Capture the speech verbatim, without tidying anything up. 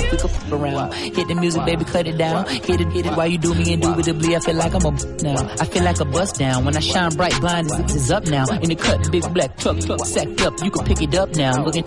we could f around. Hit the music, baby, cut it down. Hit it, hit it while you do me indubitably. I feel like I'm a now. I feel like a bust down. When I shine bright, blind is, is up now. In the cut, big black truck, truck sacked up. You can pick it up now. Looking